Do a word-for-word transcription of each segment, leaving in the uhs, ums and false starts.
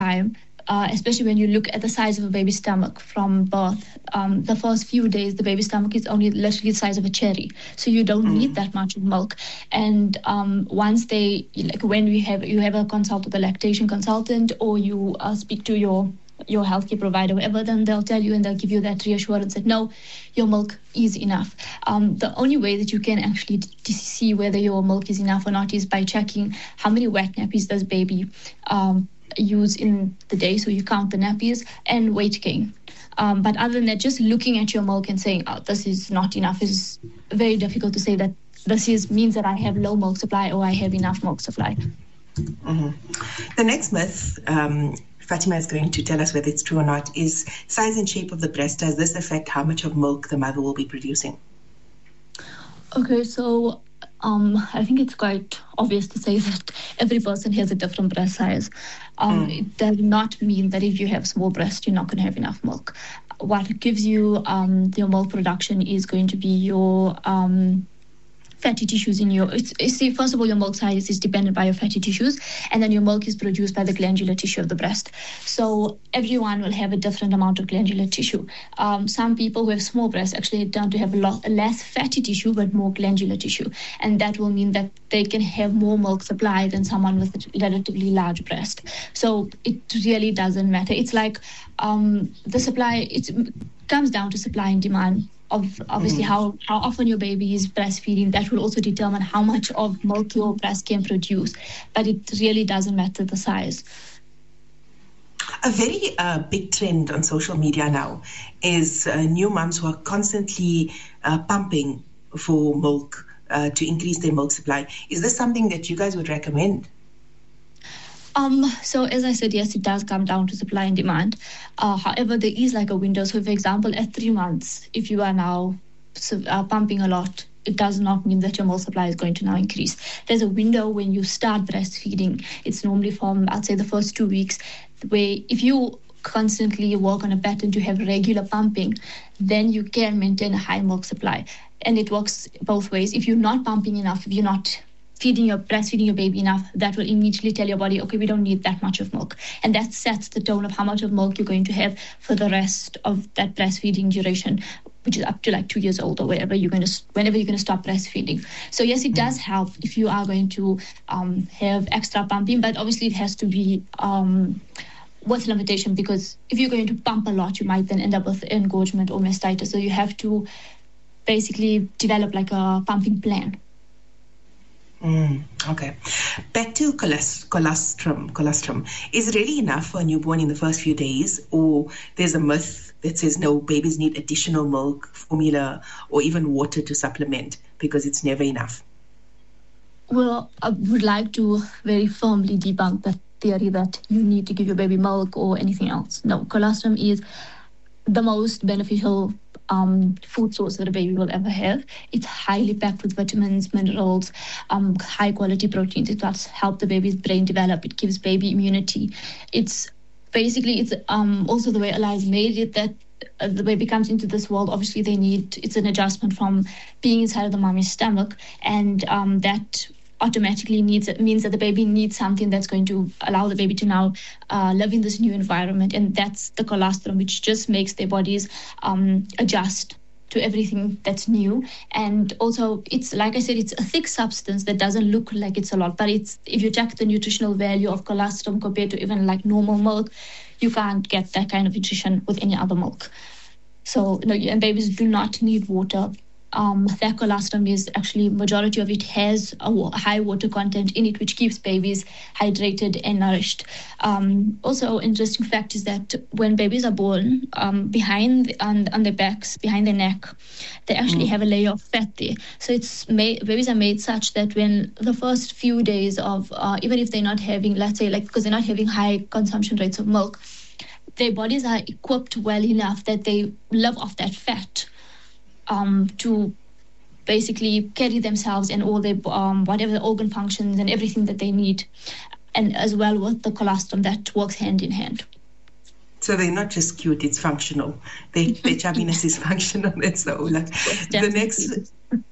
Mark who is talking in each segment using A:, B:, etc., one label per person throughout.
A: time, uh, especially when you look at the size of a baby's stomach from birth. Um, the first few days, the baby's stomach is only literally the size of a cherry, so you don't mm. need that much milk. And um, once they, like when we have you have a consult with a lactation consultant, or you uh, speak to your your healthcare provider, whatever, then they'll tell you and they'll give you that reassurance that no, your milk is enough. Um, the only way that you can actually d- see whether your milk is enough or not is by checking how many wet nappies does baby um, use in the day. So you count the nappies and weight gain. Um, but other than that, just looking at your milk and saying, oh, this is not enough is very difficult to say that this is means that I have low milk supply or I have enough milk supply.
B: Mm-hmm. The next myth, um, Fatima is going to tell us whether it's true or not, is size and shape of the breast. Does this affect how much of milk the mother will be producing?
A: Okay, so um, I think it's quite obvious to say that every person has a different breast size. Um, mm. It does not mean that if you have small breast, you're not going to have enough milk. What gives you um, your milk production is going to be your um, fatty tissues in your, it's, see, first of all, your milk size is dependent by your fatty tissues, and then your milk is produced by the glandular tissue of the breast. So everyone will have a different amount of glandular tissue. Um, some people who have small breasts actually tend to have a lot less fatty tissue, but more glandular tissue. And that will mean that they can have more milk supply than someone with a relatively large breast. So it really doesn't matter. It's like um, the supply, it comes down to supply and demand. Of obviously mm. how, how often your baby is breastfeeding, that will also determine how much of milk your breast can produce. But it really doesn't matter the size.
B: A very uh, big trend on social media now is uh, new moms who are constantly uh, pumping for milk uh, to increase their milk supply. Is this something that you guys would recommend?
A: Um, so as I said, yes, it does come down to supply and demand. Uh, however, there is like a window. So for example, at three months, if you are now uh, pumping a lot, it does not mean that your milk supply is going to now increase. There's a window when you start breastfeeding. It's normally from, I'd say, the first two weeks, where if you constantly work on a pattern to have regular pumping, then you can maintain a high milk supply. And it works both ways. If you're not pumping enough, if you're not feeding your breastfeeding your baby enough, that will immediately tell your body, okay, we don't need that much of milk. And that sets the tone of how much of milk you're going to have for the rest of that breastfeeding duration, which is up to like two years old or wherever you're going to, whenever you're going to stop breastfeeding. So yes, it does help if you are going to um, have extra pumping, but obviously it has to be um, with limitation, because if you're going to pump a lot, you might then end up with engorgement or mastitis. So you have to basically develop like a pumping plan.
B: Mm, okay. Back to colest- colostrum. Colostrum. Is it really enough for a newborn in the first few days, or there's a myth that says no, babies need additional milk, formula, or even water to supplement because it's never enough?
A: Well, I would like to very firmly debunk that theory that you need to give your baby milk or anything else. No, colostrum is the most beneficial Um, food source that a baby will ever have. It's highly packed with vitamins, minerals, um, high quality proteins. It does help the baby's brain develop. It gives baby immunity. It's basically, it's um, also the way Allah's made it, that uh, the baby comes into this world. Obviously they need, it's an adjustment from being inside of the mommy's stomach, and um, that automatically needs it means that the baby needs something that's going to allow the baby to now uh, live in this new environment, and that's the colostrum, which just makes their bodies um, adjust to everything that's new. And also, it's like I said, it's a thick substance that doesn't look like it's a lot, but it's, if you check the nutritional value of colostrum compared to even like normal milk, you can't get that kind of nutrition with any other milk. So no, and babies do not need water. Um, that colostrum is actually, majority of it has a high water content in it, which keeps babies hydrated and nourished. Um, also, interesting fact is that when babies are born, um, behind on, on their backs, behind their neck, they actually mm. have a layer of fat there. So it's made, babies are made such that when the first few days of, uh, even if they're not having, let's say, like because they're not having high consumption rates of milk, their bodies are equipped well enough that they live off that fat. Um, to basically carry themselves and all their um, whatever the organ functions and everything that they need, and as well with the colostrum that works hand in hand.
B: So they're not just cute; it's functional. They, their chubbiness is functional. That's the Ola. The next.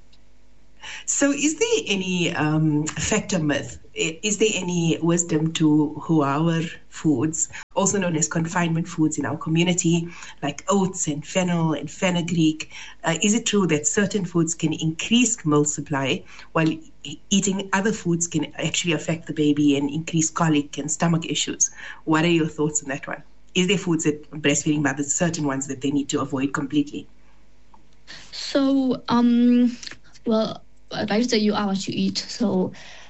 B: So, is there any um, factor myth? Is there any wisdom to who our foods also known as confinement foods in our community, like oats and fennel and fenugreek. Uh, is it true that certain foods can increase milk supply while eating other foods can actually affect the baby and increase colic and stomach issues? What are your thoughts on that one? Is there foods that breastfeeding mothers, certain ones that they need to avoid completely?
A: So, um, well, I'd like to say you are what you eat. So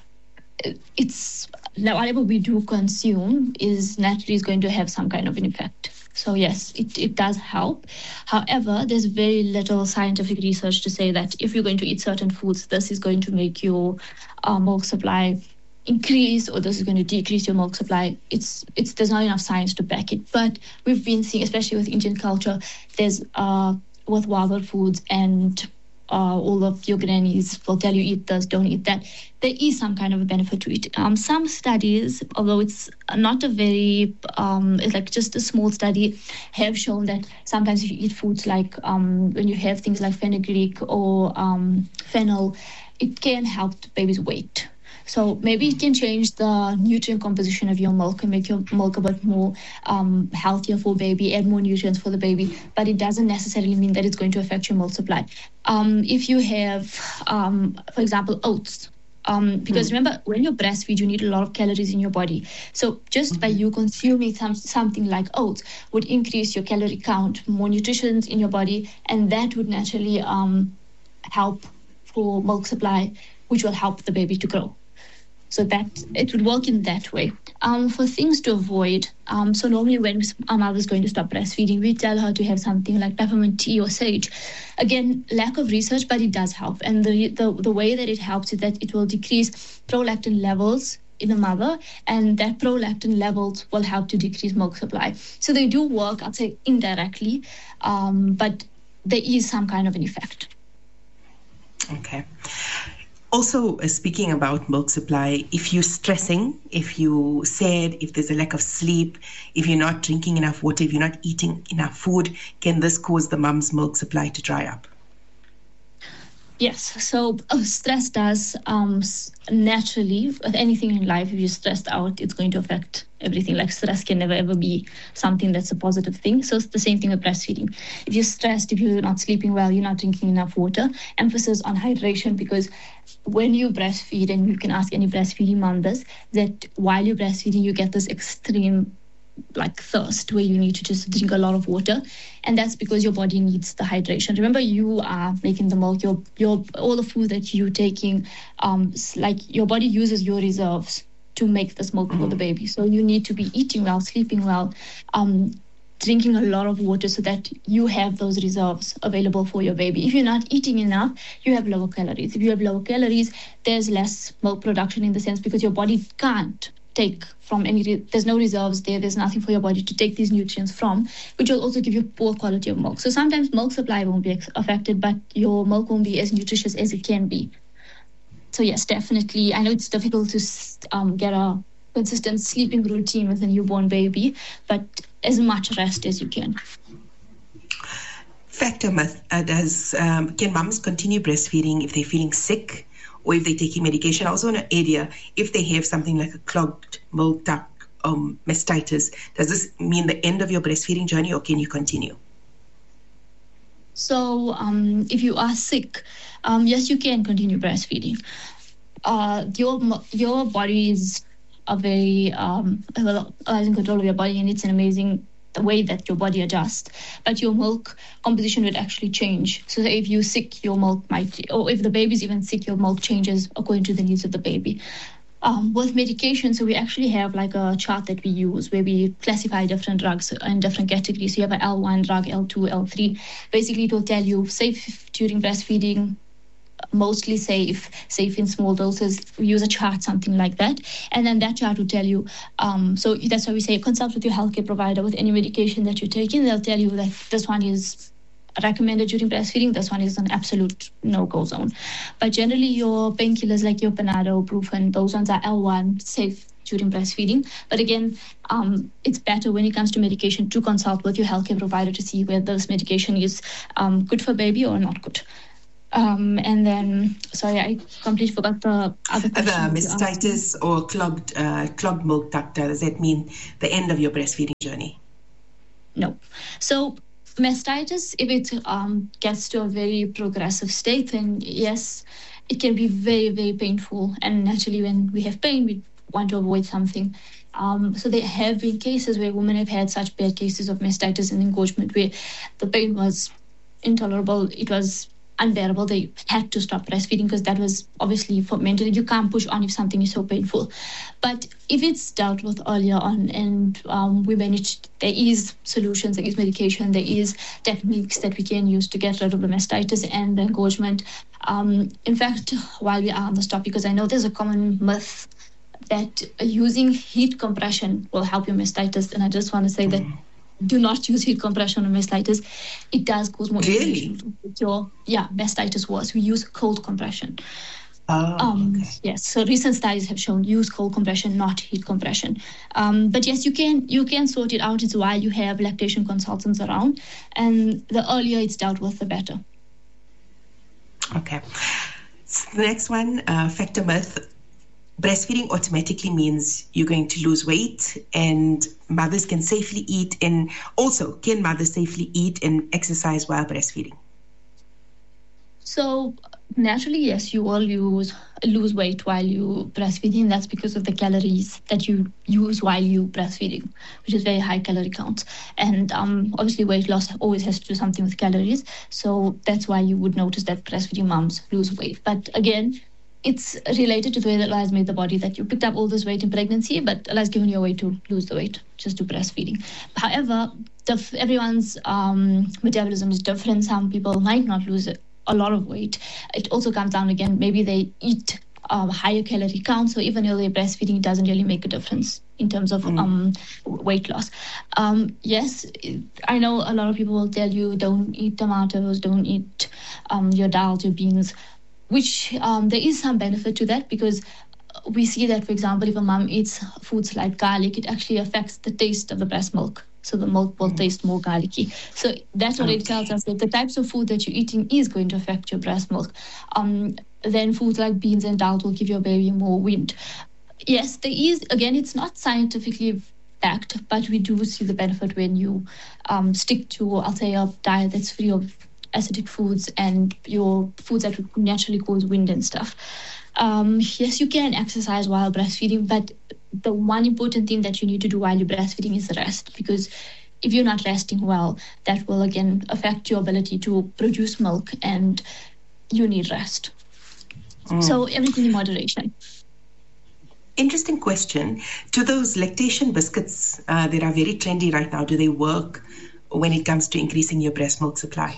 A: it's whatever we do consume is naturally is going to have some kind of an effect. So yes, it, it does help. However, there's very little scientific research to say that if you're going to eat certain foods, this is going to make your uh, milk supply increase or this is going to decrease your milk supply. It's it's there's not enough science to back it. But we've been seeing, especially with Indian culture, there's uh with Wagner foods and uh, all of your grannies will tell you eat this, don't eat that. There is some kind of a benefit to it. Um, some studies, although it's not a very, um, it's like just a small study, have shown that sometimes if you eat foods like um, when you have things like fenugreek or um, fennel, it can help the baby's weight. So maybe it can change the nutrient composition of your milk and make your milk a bit more um, healthier for baby, add more nutrients for the baby, but it doesn't necessarily mean that it's going to affect your milk supply. Um, if you have, um, for example, oats, um, because mm. remember, when you breastfeed, you need a lot of calories in your body. So just mm-hmm. by you consuming some, something like oats would increase your calorie count, more nutrition in your body, and that would naturally um, help for milk supply, which will help the baby to grow. So that it would work in that way. Um, for things to avoid, um, so normally when our mother's going to stop breastfeeding, we tell her to have something like peppermint tea or sage. Again, lack of research, but it does help. And the the, the way that it helps is that it will decrease prolactin levels in the mother, and that prolactin levels will help to decrease milk supply. So they do work, I'd say, indirectly, um, but there is some kind of an effect.
B: Okay. Also, uh, speaking about milk supply, if you're stressing, if you're sad, if there's a lack of sleep, if you're not drinking enough water, if you're not eating enough food, can this cause the mum's milk supply to dry up?
A: Yes, so uh, stress does um, naturally, with anything in life, if you're stressed out, it's going to affect everything. Like stress can never ever be something that's a positive thing. So it's the same thing with breastfeeding. If you're stressed, if you're not sleeping well, you're not drinking enough water, emphasis on hydration, because when you breastfeed, and you can ask any breastfeeding mom this, that while you're breastfeeding, you get this extreme like thirst where you need to just drink a lot of water, and that's because your body needs the hydration. Remember, you are making the milk, your your all the food that you're taking, um like your body uses your reserves to make this milk mm-hmm. for the baby. So you need to be eating well, sleeping well, um drinking a lot of water so that you have those reserves available for your baby. If you're not eating enough, you have lower calories. If you have lower calories, there's less milk production in the sense because your body can't take from any, there's no reserves there, there's nothing for your body to take these nutrients from, which will also give you poor quality of milk. So sometimes milk supply won't be affected, but your milk won't be as nutritious as it can be. So yes, definitely, I know it's difficult to um, get a consistent sleeping routine with a newborn baby, but as much rest as you can.
B: Factor myth, uh, does, um, can mums continue breastfeeding if they're feeling sick, or if they're taking medication? Also in an area, if they have something like a clogged milk duct um, mastitis, does this mean the end of your breastfeeding journey, or can you continue?
A: So um, if you are sick, um, yes, you can continue breastfeeding. Uh, your your body is a very, um, well, in control of your body, and it's an amazing the way that your body adjusts, but your milk composition would actually change. So if you're sick, your milk might, or if the baby's even sick, your milk changes according to the needs of the baby. Um, with medication, so we actually have like a chart that we use where we classify different drugs in different categories. So you have an L one drug, L two, L three. Basically, it will tell you safe during breastfeeding, mostly safe, safe in small doses. We use a chart, something like that. And then that chart will tell you, um, so that's why we say consult with your healthcare provider with any medication that you're taking. They'll tell you that this one is recommended during breastfeeding, this one is an absolute no-go zone. But generally your painkillers like your Panado, Brufen, those ones are L one, safe during breastfeeding. But again, um, it's better when it comes to medication to consult with your healthcare provider to see whether this medication is um, good for baby or not good. Um, and then, sorry, I completely forgot the other question.
B: The mastitis or clogged, uh, clogged milk duct, does that mean the end of your breastfeeding journey?
A: No. So mastitis, if it um, gets to a very progressive state, then yes, it can be very, very painful. And naturally, when we have pain, we want to avoid something. Um, so there have been cases where women have had such bad cases of mastitis and engorgement where the pain was intolerable. It was unbearable. They had to stop breastfeeding because that was obviously for mentally. You can't push on if something is so painful. But if it's dealt with earlier on and um, we managed, there is solutions, there is medication, there is techniques that we can use to get rid of the mastitis and the engorgement. Um, in fact, while we are on this topic, because I know there's a common myth that using heat compression will help your mastitis, and I just want to say that do not use heat compression on mastitis. It does cause more
B: really?
A: inflammation. Your, yeah, mastitis worse. We use cold compression.
B: Oh,
A: um,
B: okay.
A: Yes, so recent studies have shown use cold compression, not heat compression. Um, but yes, you can you can sort it out. It's why you have lactation consultants around, and the earlier it's dealt with, the better.
B: Okay. So the next one, uh, factor myth. Breastfeeding automatically means you're going to lose weight, and mothers can safely eat and also can mothers safely eat and exercise while breastfeeding?
A: So naturally, yes, you will use, lose weight while you breastfeeding. That's because of the calories that you use while you breastfeeding, which is very high calorie counts. And um, obviously weight loss always has to do something with calories. So that's why you would notice that breastfeeding moms lose weight. But again, it's related to the way that Allah has made the body, that you picked up all this weight in pregnancy, but Allah has given you a way to lose the weight, just do breastfeeding. However, the, everyone's um, metabolism is different. Some people might not lose a lot of weight. It also comes down again, maybe they eat a higher calorie count, so even though they're breastfeeding, it doesn't really make a difference in terms of mm. um, weight loss. Um, yes, I know a lot of people will tell you, don't eat tomatoes, don't eat um, your dal, your beans, which um, there is some benefit to that, because we see that, for example, if a mom eats foods like garlic, it actually affects the taste of the breast milk. So the milk will mm. taste more garlicky. So that already okay. tells us that the types of food that you're eating is going to affect your breast milk. Um, then foods like beans and dal will give your baby more wind. Yes, there is, again, it's not scientifically backed, but we do see the benefit when you um, stick to, I'll say, a diet that's free of acidic foods and your foods that would naturally cause wind and stuff. Um, yes, you can exercise while breastfeeding, but the one important thing that you need to do while you're breastfeeding is rest, because if you're not resting well, that will again affect your ability to produce milk, and you need rest. Mm. So everything in moderation.
B: Interesting question. Do those lactation biscuits uh, that are very trendy right now, do they work when it comes to increasing your breast milk supply?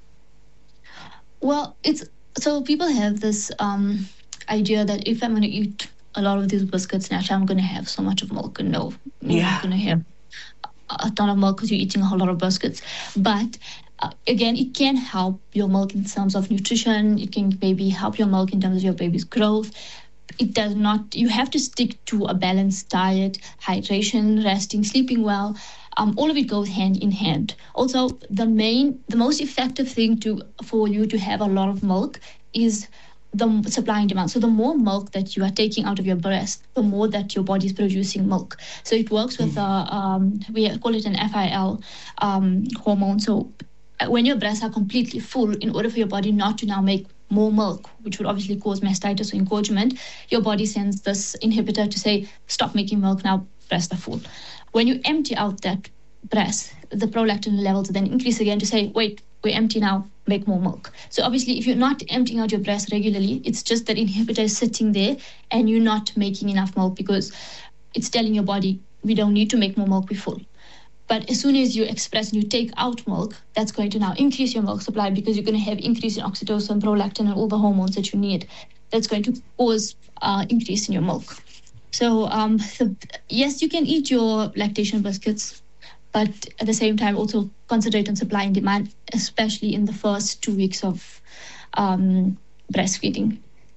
A: Well, it's so people have this um, idea that if I'm going to eat a lot of these biscuits, naturally I'm going to have so much of milk. And no, you're
B: yeah.
A: not going to have a ton of milk because you're eating a whole lot of biscuits. But uh, again, it can help your milk in terms of nutrition. It can maybe help your milk in terms of your baby's growth. It does not, you have to stick to a balanced diet, hydration, resting, sleeping well. Um, all of it goes hand in hand. Also, the main, the most effective thing to for you to have a lot of milk is the supply and demand. So the more milk that you are taking out of your breast, the more that your body is producing milk. So it works with, uh, um, we call it an F I L um, hormone. So when your breasts are completely full, in order for your body not to now make more milk, which would obviously cause mastitis or engorgement, your body sends this inhibitor to say, stop making milk now, breasts are full. When you empty out that breast, the prolactin levels then increase again to say, wait, we're empty now, make more milk. So obviously, if you're not emptying out your breast regularly, it's just that inhibitor is sitting there and you're not making enough milk because it's telling your body, we don't need to make more milk, we're full. But as soon as you express and you take out milk, that's going to now increase your milk supply because you're going to have increase in oxytocin, prolactin, and all the hormones that you need. That's going to cause uh, increase in your milk. So, um, so yes, you can eat your lactation biscuits, but at the same time also concentrate on supply and demand, especially in the first two weeks of um, breastfeeding.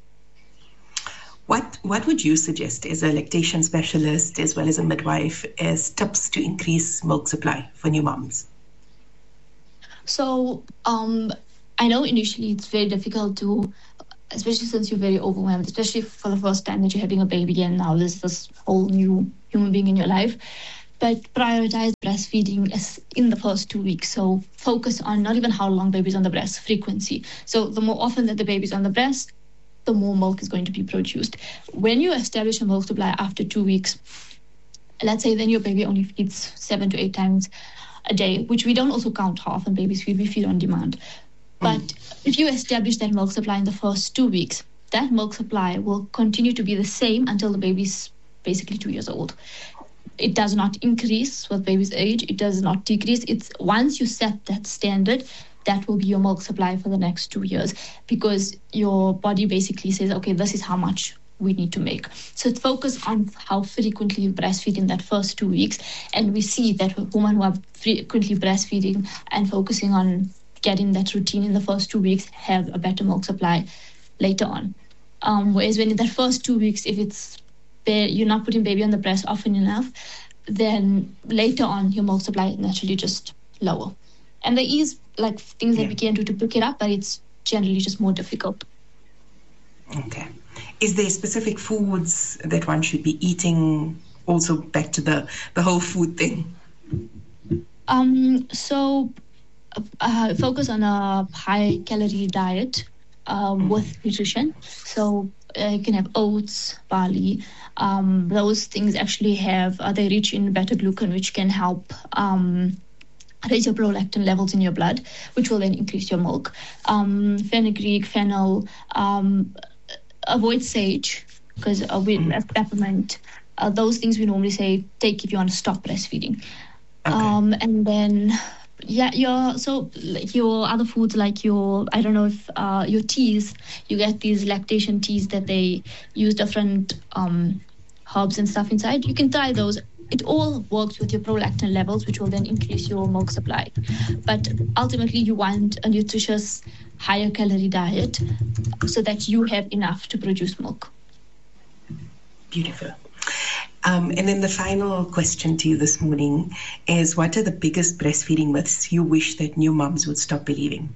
B: What what would you suggest as a lactation specialist as well as a midwife as tips to increase milk supply for new moms?
A: So um, I know initially it's very difficult to, especially since you're very overwhelmed, especially for the first time that you're having a baby and now there's this whole new human being in your life. But prioritize breastfeeding as in the first two weeks. So focus on not even how long baby's on the breast, frequency. So the more often that the baby's on the breast, the more milk is going to be produced. When you establish a milk supply after two weeks, let's say then your baby only feeds seven to eight times a day, which we don't also count how often babies feed, we feed on demand. But mm. if you establish that milk supply in the first two weeks, that milk supply will continue to be the same until the baby's basically two years old. It does not increase with baby's age. It does not decrease. It's once you set that standard, that will be your milk supply for the next two years because your body basically says, okay, this is how much we need to make. So focus on how frequently you breastfeed in that first two weeks. And we see that women who are frequently breastfeeding and focusing on getting that routine in the first two weeks have a better milk supply later on. Um, whereas when in that first two weeks, if it's you're not putting baby on the breast often enough, then later on your milk supply is naturally just lower. And there is like things yeah. that we can do to pick it up, but it's generally just more difficult.
B: Okay. Is there specific foods that one should be eating? Also back to the, the whole food thing.
A: Um. So uh, focus on a high calorie diet uh, mm. with nutrition. So uh, you can have oats, barley. Um, those things actually have, uh, they rich in beta-glucan, which can help um, raise your prolactin levels in your blood, which will then increase your milk. Um, fenugreek, fennel, um, avoid sage, because uh, with mm. peppermint, uh, those things we normally say take if you want to stop breastfeeding. Okay. Um, and then, yeah, your so like your other foods like your, I don't know if uh, your teas, you get these lactation teas that they use different um, herbs and stuff inside. You can try those. It all works with your prolactin levels, which will then increase your milk supply. But ultimately, you want a nutritious, higher calorie diet so that you have enough to produce milk.
B: Beautiful. Um, and then the final question to you this morning is, what are the biggest breastfeeding myths you wish that new moms would stop believing?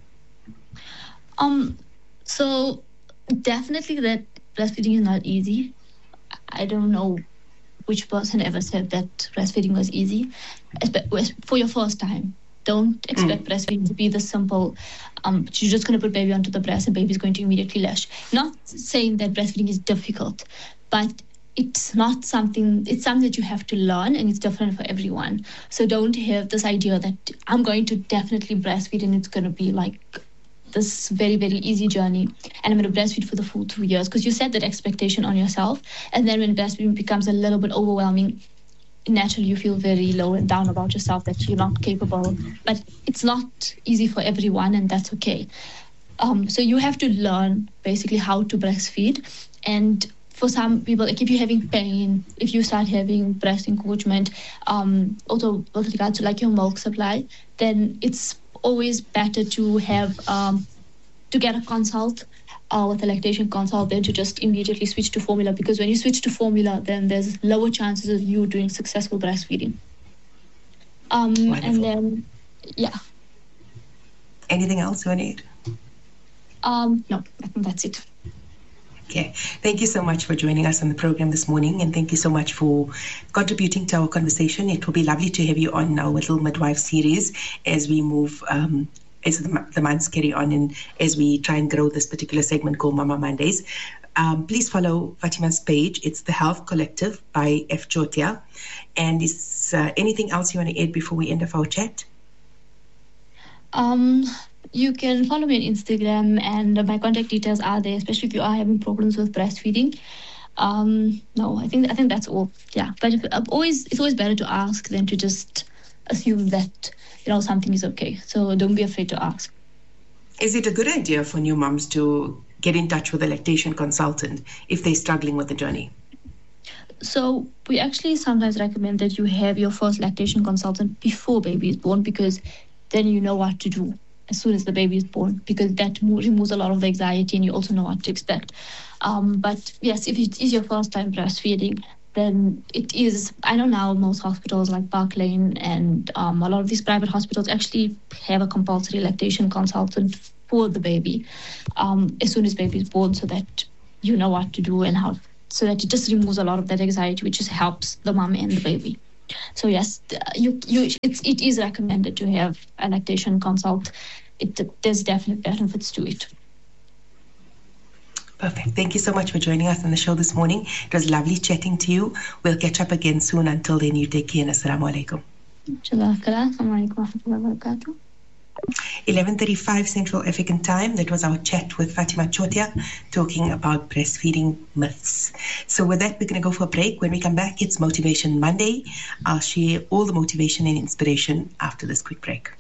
A: Um, so definitely that breastfeeding is not easy. I don't know which person ever said that breastfeeding was easy. For your first time, don't expect mm. breastfeeding to be the simple, um, you're just going to put baby onto the breast and baby's going to immediately latch. Not saying that breastfeeding is difficult, but it's not something, it's something that you have to learn and it's different for everyone. So don't have this idea that I'm going to definitely breastfeed and it's going to be like this very, very easy journey and I'm going to breastfeed for the full two years because you set that expectation on yourself. And then when breastfeeding becomes a little bit overwhelming, naturally you feel very low and down about yourself that you're not capable. But it's not easy for everyone and that's okay. Um, so you have to learn basically how to breastfeed. And for some people, like if you're having pain, if you start having breast encroachment, um, also with regard to like your milk supply, then it's always better to have um, to get a consult uh, with a lactation consult than to just immediately switch to formula, because when you switch to formula, then there's lower chances of you doing successful breastfeeding. Um, and then, yeah.
B: Anything else you need?
A: Um, no, I think that's it.
B: Okay. Thank you so much for joining us on the program this morning, and thank you so much for contributing to our conversation. It will be lovely to have you on our Little Midwife series as we move, um, as the, the months carry on and as we try and grow this particular segment called Mama Mondays. Um, please follow Fatima's page. It's The Health Collective by F. Chotia. And is uh, anything else you want to add before we end off our chat?
A: Um... You can follow me on Instagram and my contact details are there, especially if you are having problems with breastfeeding. Um, no, I think I think that's all. Yeah, but if, uh, always it's always better to ask than to just assume that you know something is okay. So don't be afraid to ask.
B: Is it a good idea for new moms to get in touch with a lactation consultant if they're struggling with the journey?
A: So we actually sometimes recommend that you have your first lactation consultant before baby is born, because then you know what to do as soon as the baby is born, because that mo- removes a lot of the anxiety and you also know what to expect. Um, but yes, if it is your first time breastfeeding, then it is, I know now most hospitals like Park Lane and um, a lot of these private hospitals actually have a compulsory lactation consultant for the baby um, as soon as baby is born, so that you know what to do and how, so that it just removes a lot of that anxiety, which just helps the mom and the baby. So yes, you you it's it is recommended to have a lactation consult. It there's definite benefits to it.
B: Perfect. Thank you so much for joining us on the show this morning. It was lovely chatting to you. We'll catch up again soon. Until then, you take care. Assalamu alaikum. eleven thirty-five Central African Time. That was our chat with Fatima Chotia talking about breastfeeding myths. So with that, we're going to go for a break. When we come back, it's Motivation Monday. I'll share all the motivation and inspiration after this quick break.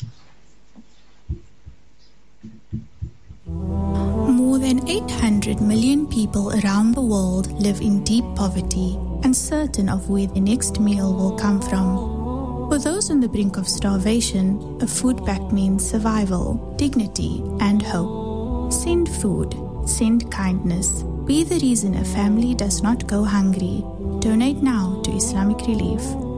C: More than eight hundred million people around the world live in deep poverty, uncertain of where the next meal will come from. For those on the brink of starvation, a food pact means survival, dignity, and hope. Send food. Send kindness. Be the reason a family does not go hungry. Donate now to Islamic Relief.